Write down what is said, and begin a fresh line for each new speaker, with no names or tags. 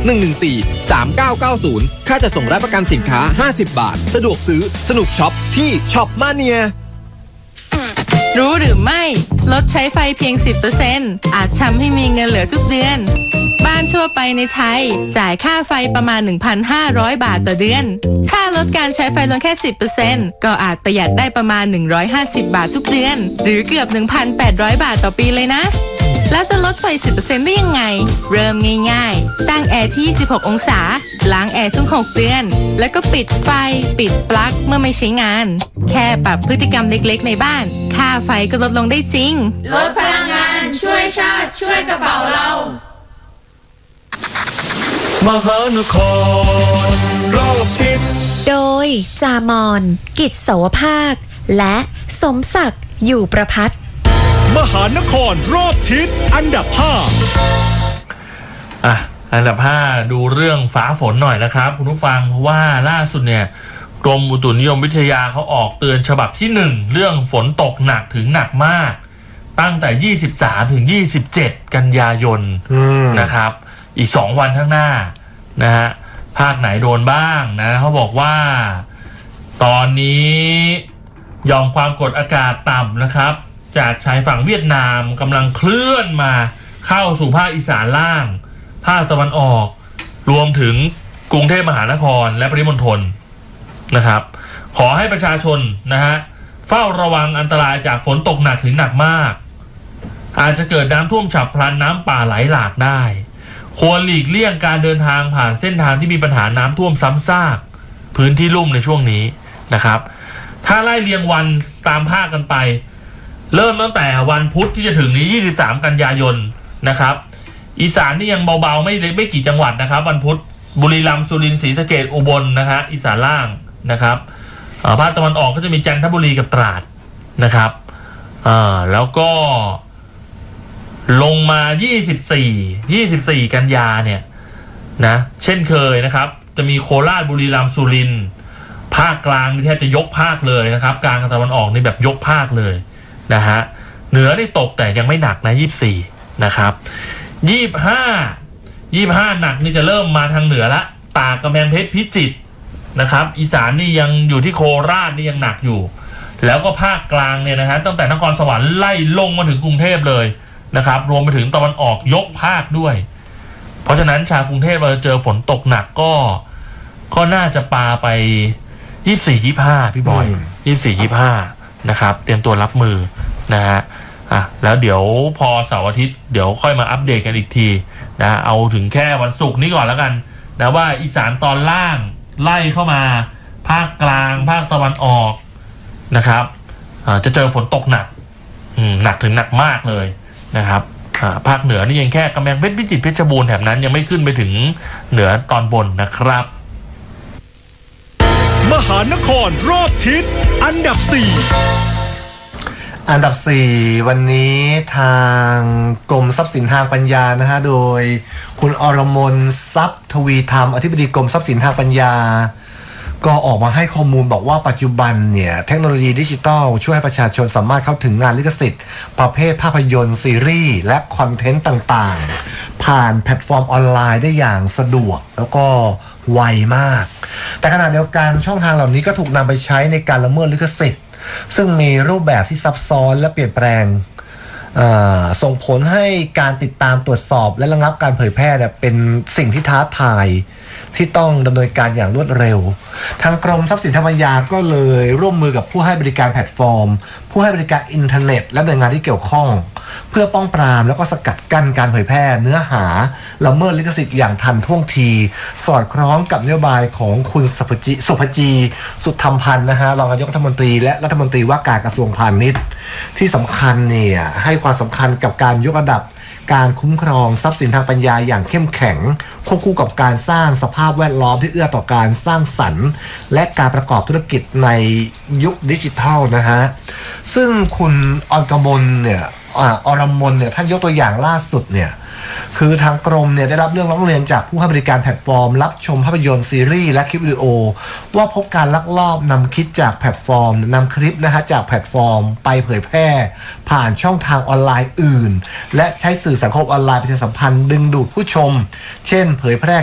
114 3990ค่าจะส่งและประกันสินค้า50 บาทสะดวกซื้อสนุกช็อปที่ช็อปมาเนีย
รู้หรือไม่ลดใช้ไฟเพียง 10% อาจทำให้มีเงินเหลือทุกเดือนบ้านทั่วไปในไทยจ่ายค่าไฟประมาณ 1,500 บาทต่อเดือนถ้าลดการใช้ไฟลงแค่ 10% ก็อาจประหยัดได้ประมาณ150 บาททุกเดือนหรือเกือบ 1,800 บาทต่อปีเลยนะแล้วจะลดไฟ 10% ได้ยังไงเริ่มง่ายๆตั้งแอร์ที่26 องศาล้างแอร์ทุก6 เดือนแล้วก็ปิดไฟปิดปลั๊กเมื่อไม่ใช้งานแค่ปรับพฤติกรรมเล็กๆในบ้านค่าไฟก็ลดลงได้จริง
ลดพลังงานช่วยชาติช่วยกระเป๋าเรา
มหานครรอบทิศ
โดยจามอนกิจเสาวภาคและสมศักดิ์อยู่ประภัต
มหานครรอบทิศอันดับ5
อันดับ5ดูเรื่องฟ้าฝนหน่อยนะครับคุณผู้ฟังเพราะว่าล่าสุดเนี่ยกรมอุตุนิยมวิทยาเขาออกเตือนฉบับที่1เรื่องฝนตกหนักถึงหนักมากตั้งแต่23ถึง27กันยายนนะครับอีก2วันข้างหน้านะฮะภาคไหนโดนบ้างนะเขาบอกว่าตอนนี้หย่อมความกดอากาศต่ำนะครับจากชายฝั่งเวียดนามกำลังเคลื่อนมาเข้าสู่ภาคอีสานล่างภาคตะวันออกรวมถึงกรุงเทพมหานครและปริมณฑลนะครับขอให้ประชาชนนะฮะเฝ้าระวังอันตรายจากฝนตกหนักถึงหนักมากอาจจะเกิดน้ำท่วมฉับพลันน้ำป่าไหลหลากได้ควรหลีกเลี่ยงการเดินทางผ่านเส้นทางที่มีปัญหาน้ำท่วมซ้ำซากพื้นที่ลุ่มในช่วงนี้นะครับถ้าไล่เรียงวันตามภาคกันไปเริ่มตั้งแต่วันพุธที่จะถึงนี้23กันยายนนะครับอีสานนี่ยังเบาๆไม่กี่จังหวัดนะครับวันพุธบุรีรัมย์สุรินทร์ศรีสะเกษอุบลนะฮะอีสานล่างนะครับภาคตะวันออกก็จะมีจันทบุรีกับตราดนะครับแล้วก็ลงมา24กันยาเนี่ยนะเช่นเคยนะครับจะมีโคราชบุรีรัมย์สุรินทร์ภาคกลางนี่แทบจะยกภาคเลยนะครับกลางกับตะวันออกนี่แบบยกภาคเลยนะฮะเหนือนี่ตกแต่ยังไม่หนักนะ24นะครับ25หนักนี่จะเริ่มมาทางเหนือละตากกำแพงเพชรพิจิตรนะครับอีสานนี่ยังอยู่ที่โคราชนี่ยังหนักอยู่แล้วก็ภาคกลางเนี่ยนะฮะตั้งแต่นครสวรรค์ไล่ลงมาถึงกรุงเทพเลยนะครับรวมไปถึงตะวันออกยกภาคด้วยเพราะฉะนั้นชาวกรุงเทพเราเจอฝนตกหนักก็น่าจะปาไป24-25พี่บอย24-25นะครับเตรียมตัวรับมือนะฮะแล้วเดี๋ยวพอเสาร์อาทิตย์เดี๋ยวค่อยมาอัปเดตกันอีกทีนะเอาถึงแค่วันศุกร์นี้ก่อนแล้วกันนะว่าอีสานตอนล่างไล่เข้ามาภาคกลางภาคตะวันออกนะครับจะเจอฝนตกหนักหนักถึงหนักมากเลยนะครับภาคเหนือนี่ยังแค่กำแพงเพชรพิจิตรเพชรบูรณ์แถบนั้นยังไม่ขึ้นไปถึงเหนือตอนบนนะครับ
มหานครรอบทิศอันดับ4
วันนี้ทางกรมทรัพย์สินทางปัญญานะฮะโดยคุณอรมนทรัพย์ทวีธรรมอธิบดีกรมทรัพย์สินทางปัญญาก็ออกมาให้ข้อมูลบอกว่าปัจจุบันเนี่ยเทคโนโลยีดิจิทัลช่วยให้ประชาชนสามารถเข้าถึงงานลิขสิทธิ์ประเภทภาพยนตร์ซีรีส์และคอนเทนต์ต่างๆผ่านแพลตฟอร์มออนไลน์ได้อย่างสะดวกแล้วก็ไวมากแต่ขณะเดียวกันช่องทางเหล่านี้ก็ถูกนำไปใช้ในการละเมิดลิขสิทธิ์ซึ่งมีรูปแบบที่ซับซ้อนและเปลี่ยนแปลงส่งผลให้การติดตามตรวจสอบและระงับการเผยแพร่เป็นสิ่งที่ท้าทายที่ต้องดำเนินการอย่างรวดเร็วทางกรมทรัพย์สินทางปัญญาก็เลยร่วมมือกับผู้ให้บริการแพลตฟอร์มผู้ให้บริการอินเทอร์เน็ตและหน่วยงานที่เกี่ยวข้องเพื่อป้องปรามแล้วก็สกัดกั้นการเผยแพร่เนื้อหาละเมิดลิขสิทธิ์อย่างทันท่วงทีสอดคล้องกับนโยบายของคุณสุภจีสุธรรมพันธ์นะฮะรองนายกรัฐมนตรีและรัฐมนตรีว่าการกระทรวงพาณิชย์ที่สำคัญเนี่ยให้ความสำคัญกับการยกระดับการคุ้มครองทรัพย์สินทางปัญญาอย่างเข้มแข็งควบคู่กับการสร้างสภาพแวดล้อมที่เอื้อต่อการสร้างสรรค์และการประกอบธุรกิจในยุคดิจิทัลนะฮะซึ่งคุณอรมนเนี่ยท่านยกตัวอย่างล่าสุดเนี่ยคือทางกรมเนี่ยได้รับเรื่องร้องเรียนจากผู้ให้บริการแพลตฟอร์มรับชมภาพยนตร์ซีรีส์และคลิปวิดีโอว่าพบการลักลอบนำคลิปจากแพลตฟอร์มนำคลิปนะฮะจากแพลตฟอร์มไปเผยแพร่ผ่านช่องทางออนไลน์อื่นและใช้สื่อสังคมออนไลน์ประชาสัมพันธ์ดึงดูดผู้ชมเช่นเผยแพร่